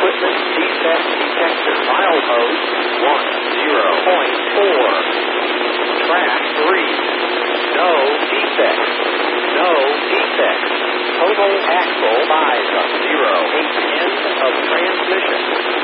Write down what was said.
equipment defect detector. Milepost 10.4. Track 3. No defects. No defects. Total axle 5 of 0. 8/10 of transmission.